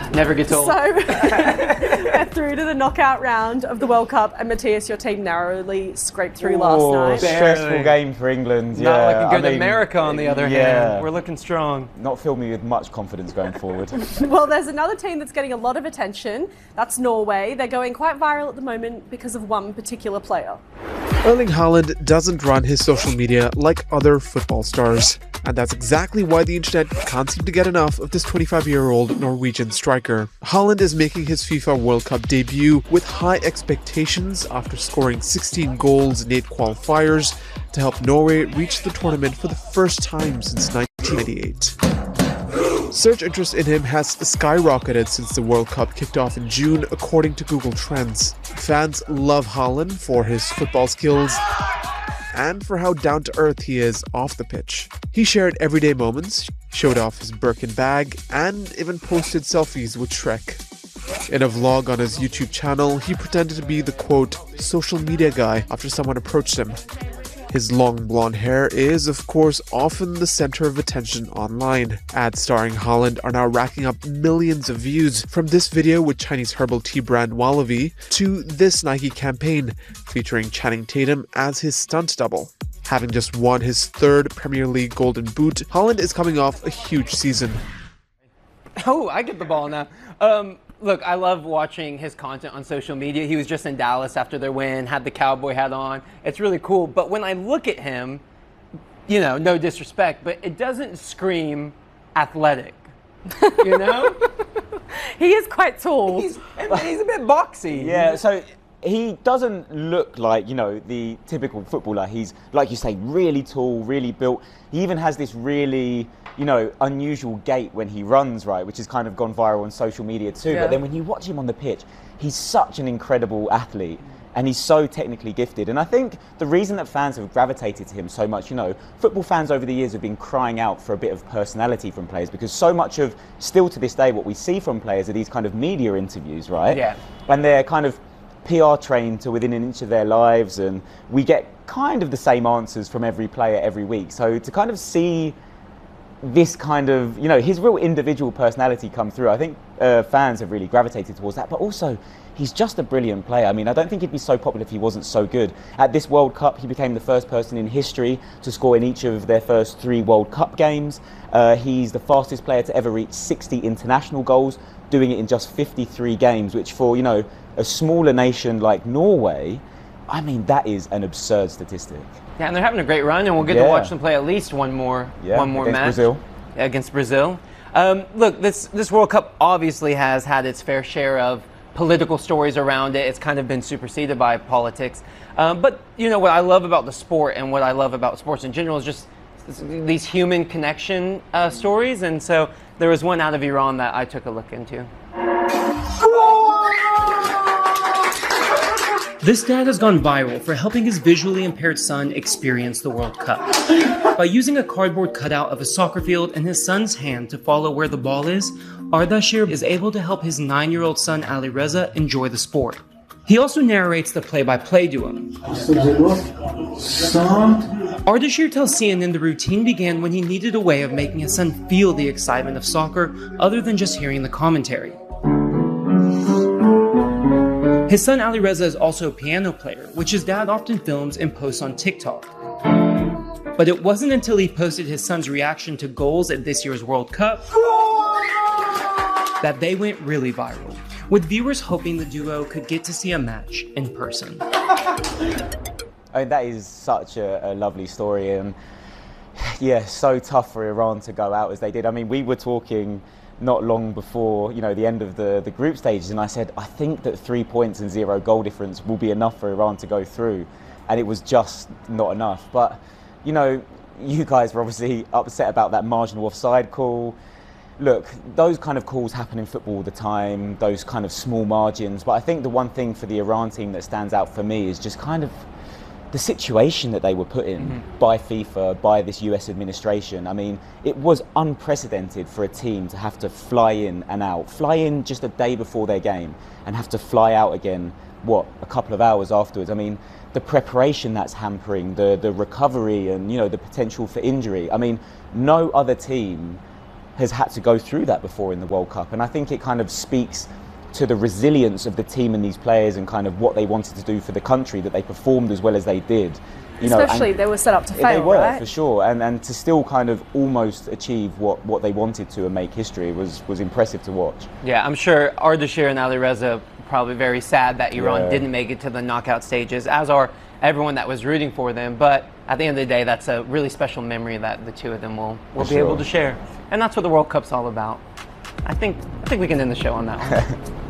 Never gets old. So, we're through to the knockout round of the World Cup, and Matthias, your team narrowly scraped through last night. Stressful game for England. Not yeah, looking good. America, on the other hand, we're looking strong. Not filled me with much confidence going forward. Well, there's another team that's getting a lot of attention. That's Norway. They're going quite viral at the moment because of one particular player. Erling Haaland doesn't run his social media like other football stars. And that's exactly why the internet can't seem to get enough of this 25-year-old Norwegian striker. Haaland is making his FIFA World Cup debut with high expectations after scoring 16 goals in 8 qualifiers to help Norway reach the tournament for the first time since 1998. Search interest in him has skyrocketed since the World Cup kicked off in June, according to Google Trends. Fans love Haaland for his football skills and for how down-to-earth he is off the pitch. He shared everyday moments, showed off his Birkin bag, and even posted selfies with Shrek. In a vlog on his YouTube channel, he pretended to be the, quote, social media guy after someone approached him. His long blonde hair is, of course, often the center of attention online. Ads starring Haaland are now racking up millions of views, from this video with Chinese herbal tea brand Wallaby to this Nike campaign featuring Channing Tatum as his stunt double. Having just won his 3rd Premier League Golden Boot, Haaland is coming off a huge season. Oh, I get the ball now. Look, I love watching his content on social media. He was just in Dallas after their win, had the cowboy hat on. It's really cool. But when I look at him, you know, no disrespect, but it doesn't scream athletic, you know? He is quite tall. He's a bit boxy. Yeah, so he doesn't look like, you know, the typical footballer. He's, like you say, really tall, really built. He even has this really, you know, unusual gait when he runs, right, which has kind of gone viral on social media too. Yeah. But then when you watch him on the pitch, he's such an incredible athlete and he's so technically gifted. And I think the reason that fans have gravitated to him so much, you know, football fans over the years have been crying out for a bit of personality from players, because so much of, still to this day, what we see from players are these kind of media interviews, right? Yeah. And they're kind of PR trained to within an inch of their lives, and we get kind of the same answers from every player every week. So to kind of see this kind of, you know, his real individual personality come through, I think fans have really gravitated towards that. But also, he's just a brilliant player. I mean, I don't think he'd be so popular if he wasn't so good. At this World Cup, he became the first person in history to score in each of their first 3 World Cup games. He's the fastest player to ever reach 60 international goals, doing it in just 53 games, which for, you know, a smaller nation like Norway, I mean, that is an absurd statistic. Yeah, and they're having a great run, and we'll get to watch them play at least one more against match. Brazil. Against Brazil. Look, this World Cup obviously has had its fair share of political stories around it. It's kind of been superseded by politics. But, you know, what I love about the sport and what I love about sports in general is just these human connection stories. And so there was one out of Iran that I took a look into. This dad has gone viral for helping his visually impaired son experience the World Cup. By using a cardboard cutout of a soccer field in his son's hand to follow where the ball is, Ardashir is able to help his 9-year-old son Ali Reza enjoy the sport. He also narrates the play-by-play to him. Ardashir tells CNN the routine began when he needed a way of making his son feel the excitement of soccer other than just hearing the commentary. His son Ali Reza is also a piano player, which his dad often films and posts on TikTok. But it wasn't until he posted his son's reaction to goals at this year's World Cup that they went really viral, with viewers hoping the duo could get to see a match in person. I mean, that is such a lovely story, and yeah, so tough for Iran to go out as they did. I mean, we were talking not long before, you know, the end of the group stages, and I said, I think that 3 points and 0 goal difference will be enough for Iran to go through, and it was just not enough. But, you know, you guys were obviously upset about that marginal offside call. Look, those kind of calls happen in football all the time, those kind of small margins, but I think the one thing for the Iran team that stands out for me is just kind of the situation that they were put in by FIFA, by this US administration. I mean, it was unprecedented for a team to have to fly in and out, fly in just a day before their game and have to fly out again, what, a couple of hours afterwards. I mean, the preparation that's hampering, the recovery and, you know, the potential for injury. I mean, no other team has had to go through that before in the World Cup, and I think it kind of speaks to the resilience of the team and these players and kind of what they wanted to do for the country, that they performed as well as they did. Especially they were set up to fail, they were, right? for sure, and to still kind of almost achieve what they wanted to and make history was impressive to watch. Yeah, I'm sure Ardashir and Alireza probably very sad that Iran Yeah. didn't make it to the knockout stages, as are everyone that was rooting for them. But at the end of the day, that's a really special memory that the two of them will be sure. able to share. And that's what the World Cup's all about. I think we can end the show on that one.